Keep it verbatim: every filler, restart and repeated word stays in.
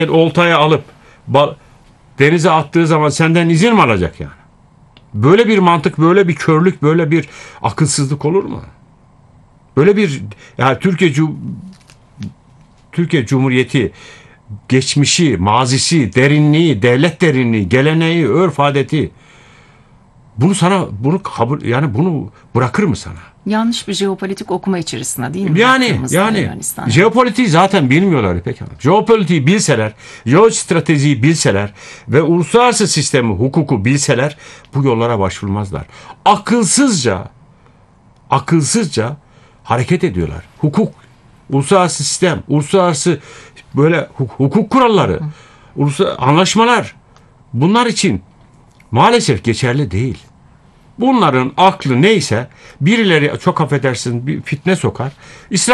oltaya alıp bal, denize attığı zaman senden izin mi alacak yani? Böyle bir mantık, böyle bir körlük, böyle bir akılsızlık olur mu? Böyle bir ya Türkiye Türkiye Cumhuriyeti geçmişi, mazisi, derinliği, devlet derinliği, geleneği, örf adeti bunu sana bunu kabul yani bunu bırakır mı sana? Yanlış bir jeopolitik okuma içerisinde değil mi? Yani yani jeopolitiği zaten bilmiyorlar İpek Hanım. Jeopolitiği bilseler, jeostratejiyi bilseler ve uluslararası sistemi, hukuku bilseler bu yollara başvurmazlar. Akılsızca akılsızca hareket ediyorlar. Hukuk, uluslararası sistem, uluslararası böyle hukuk kuralları, uluslararası anlaşmalar bunlar için maalesef geçerli değil. Bunların aklı neyse birileri çok affedersin bir fitne sokar. İsrail